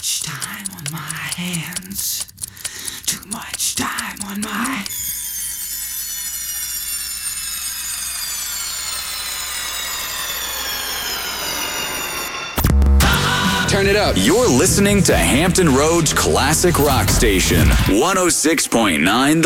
much time on my hands. Too much time on my... Turn it up. You're listening to Hampton Roads Classic Rock Station, 106.9 The